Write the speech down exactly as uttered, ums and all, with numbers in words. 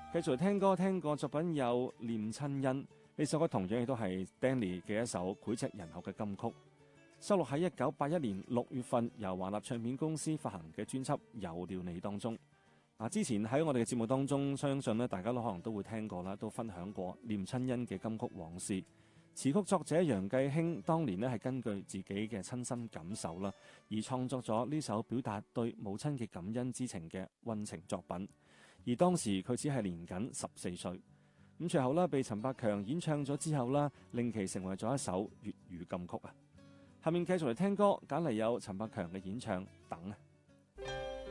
繼續嚟聽歌，聽過作品有《念親恩》，呢首歌同樣亦都係 Danny 嘅一首膾炙人口嘅金曲，收錄喺一九八一年六月份由華納唱片公司發行嘅專輯《有了你》當中。嗱，之前喺我哋嘅節目當中，相信咧大家都可能都會聽過啦，都分享過念親恩嘅金曲往事。詞曲作者楊繼興當年咧係根據自己嘅親身感受啦，而創作咗呢首表達對母親嘅感恩之情嘅溫情作品。而當時佢只係年僅十四歲，咁隨後啦被陳百強演唱咗之後啦，令其成為咗一首粵語金曲啊！下面繼續嚟聽歌，揀嚟有陳百強嘅演唱《等》啊。